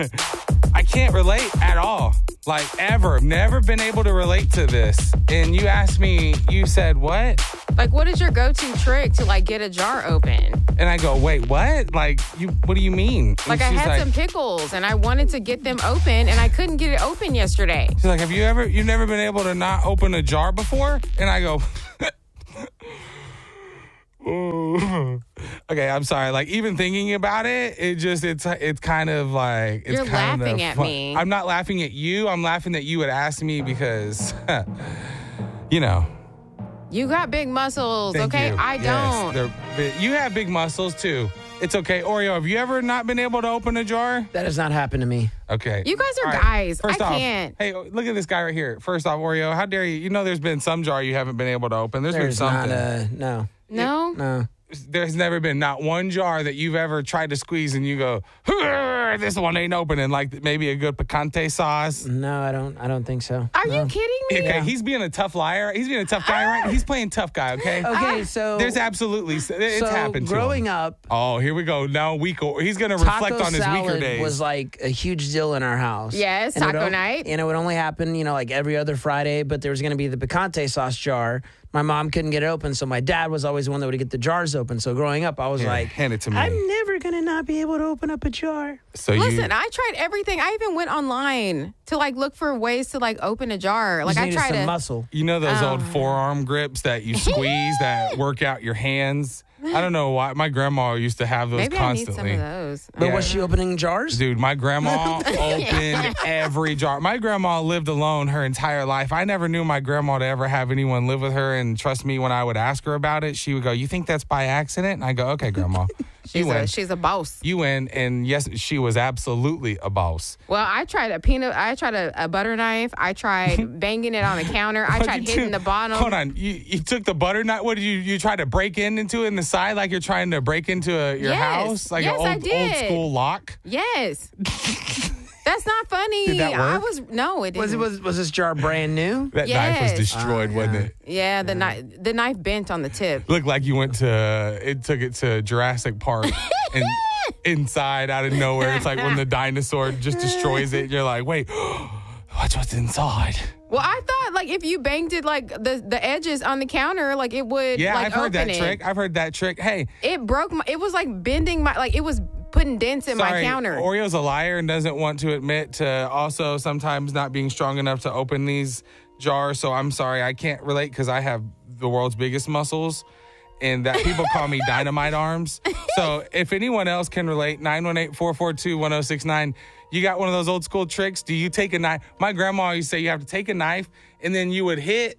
I can't relate at all. Like, ever. Never been able to relate to this. And you asked me, you said, what? Like, what is your go-to trick to, like, get a jar open? And I go, wait, what? Like, what do you mean? And Like, I had some pickles, and I wanted to get them open, and I couldn't get it open yesterday. She's like, you've never been able to not open a jar before? And I go, okay, I'm sorry. Like, even thinking about it, it's kind of like... You're laughing at me. I'm not laughing at you. I'm laughing that you would ask me because, you know... You got big muscles, Thank okay? you. I don't. Yes, you have big muscles, too. It's okay. Oreo, have you ever not been able to open a jar? That has not happened to me. Okay. You guys are All right. guys. First I off, can't. Hey, look at this guy right here. First off, Oreo, how dare you? You know there's been some jar you haven't been able to open. There's been something. No. No? There's never been not one jar that you've ever tried to squeeze and you go, this one ain't opening, like maybe a good picante sauce. No, I don't think so. Are you kidding me? Okay, he's being a tough liar. He's being a tough guy, right? He's playing tough guy, okay? Okay, so There's absolutely, it's happened to growing him. up, Oh, here we go. Now he's going to reflect taco on his weaker salad days. was like a huge deal in our house. Yes, And it taco would night. And it would only happen, like every other Friday, but there was going to be the picante sauce jar. My mom couldn't get it open, so my dad was always the one that would get the jars open. So growing up, I was like, hand it to me. I'm never going to not be able to open up a jar. So Listen, I tried everything. I even went online to like look for ways to like open a jar. Like Just I needed tried some to muscle. You know those old forearm grips that you squeeze that work out your hands? I don't know why. My grandma used to have those Maybe constantly. I need some of those. But Yeah. was she opening jars? Dude, my grandma opened every jar. My grandma lived alone her entire life. I never knew my grandma to ever have anyone live with her. And trust me, when I would ask her about it, she would go, you think that's by accident? And I go, okay, grandma. She's a boss. You win. And yes, she was absolutely a boss. Well, I tried a butter knife. I tried banging it on the counter. I tried hitting the bottom. Hold on. You took the butter knife. What did you try to break into it in the side like you're trying to break into your Yes. house? Like Yes, I an did. old school lock? Yes. That's not funny. Did that work? No, it didn't. Was this jar brand new? That knife was Yes. destroyed, wasn't it? Yeah, the knife bent on the tip. Looked like you took it to Jurassic Park and inside out of nowhere. It's like when the dinosaur just destroys it. You're like, wait, what's inside? Well, I thought like if you banged it like the edges on the counter, like it would. Yeah, like, I've heard that open it. trick. I've heard that trick. Hey, It broke. It was like bending it was putting dents in my counter. Oreo's a liar and doesn't want to admit to also sometimes not being strong enough to open these jars. So I'm sorry, I can't relate because I have the world's biggest muscles. And that people call me dynamite arms. So if anyone else can relate, 918-442-1069. You got one of those old school tricks? Do you take a knife? My grandma used to say you have to take a knife and then you would hit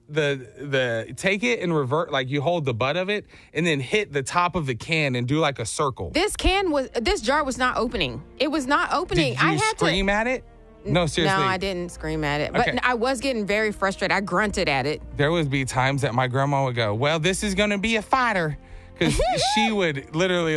take it and revert, like you hold the butt of it and then hit the top of the can and do like a circle. This jar was not opening. It was not opening. Did you scream at it? No, seriously. No, I didn't scream at it. But Okay. I was getting very frustrated. I grunted at it. There would be times that my grandma would go, well, this is going to be a fighter. Because she would literally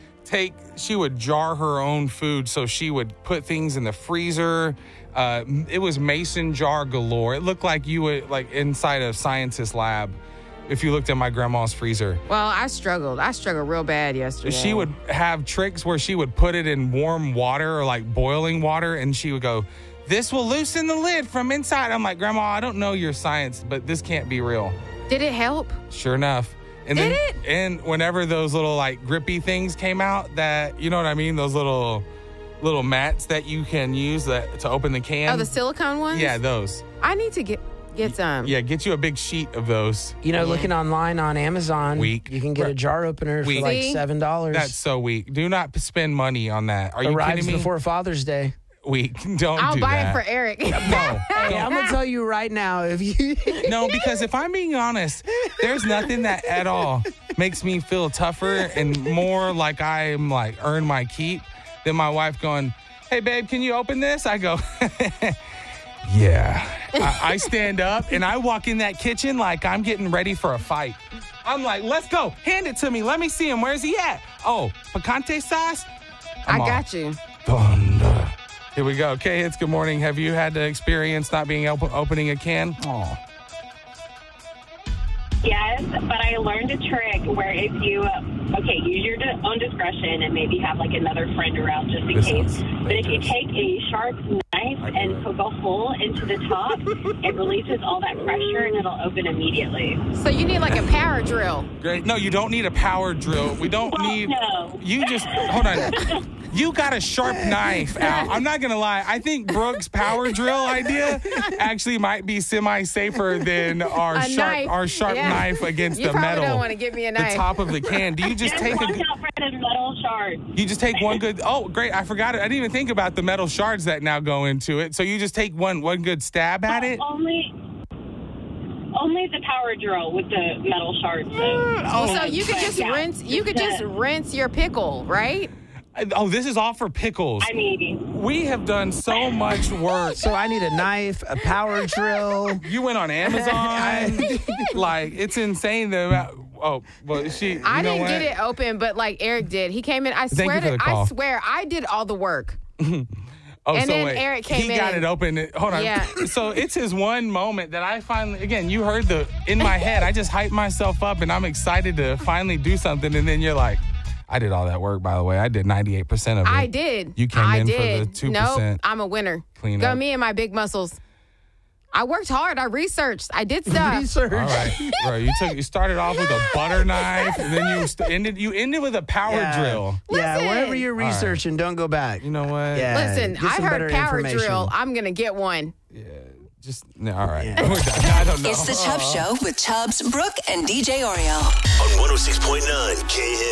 she would jar her own food. So she would put things in the freezer. It was mason jar galore. It looked like you would inside a scientist lab if you looked at my grandma's freezer. Well, I struggled. I struggled real bad yesterday. She would have tricks where she would put it in warm water or like boiling water. And she would go, this will loosen the lid from inside. I'm like, Grandma, I don't know your science, but this can't be real. Did it help? Sure enough. And Did then, it? And whenever those little like grippy things came out that, you know what I mean? Those little mats that you can use to open the can. Oh, the silicone ones? Yeah, those. I need to get some. Yeah, get you a big sheet of those. Looking online on Amazon, Weak. you can get a jar opener Weak. for like See? $7. That's so weak. Do not spend money on that. Are you Arrives kidding me? before Father's Day. Weak. Don't I'll do buy that. it for Eric. No. Hey, I'm gonna tell you right now, if you No, because if I'm being honest, there's nothing that at all makes me feel tougher and more like I'm like earn my keep than my wife going, hey, babe, can you open this? I go, yeah. I stand up and I walk in that kitchen like I'm getting ready for a fight. I'm like, let's go. Hand it to me. Let me see him. Where's he at? Oh, picante sauce? I got you. Thunder. Here we go. K-Hits, good morning. Have you had to experience not being opening a can? Oh. Yes, but I learned a trick where if you okay, use your own discretion and maybe have like another friend around just in case. But if you take a sharp knife and poke a hole into the top, it releases all that pressure and it'll open immediately. So you need like a power drill. Great. No, you don't need a power drill. We don't need. No. You just hold on. You got a sharp knife out. I'm not gonna lie. I think Brooke's power drill idea actually might be semi-safer than our sharp Yeah. knife against You the probably metal. don't want to give me a knife. The top of the can. Do you just Just take watch a? out for those metal shards. You just take one good. Oh, great! I forgot it. I didn't even think about the metal shards that now go into it. So you just take one good stab at it. Only the power drill with the metal shards. So you could just Yeah. rinse. You could just rinse your pickle, right? Oh, this is all for pickles. I mean, We have done so much work. So I need a knife, a power drill. You went on Amazon. Like, it's insane the amount. Oh, well, I didn't get it open, but like Eric did. He came in. I Thank you for the call. swear, I did all the work. Oh, And so then wait. Eric came He got in. it open. Hold on. Yeah. So it's his one moment that I finally, again, you heard in my head, I just hyped myself up and I'm excited to finally do something. And then you're like, I did all that work, by the way. I did 98% of it. I did. You came in did. for the 2%. Nope, I'm a winner. Clean Go up. me and my big muscles. I worked hard. I researched. I did stuff. Research. All right, bro. You started off with a butter knife, and then you ended with a power drill. Yeah, Listen. wherever you're researching, don't go back. You know what? Yeah. Listen, Get I some heard better power information. drill. I'm gonna get one. All right. Yeah. We're done. I don't know. It's the Chubb Show with Chubbs, Brooke, and DJ Oreo. On 106.9 KHIN.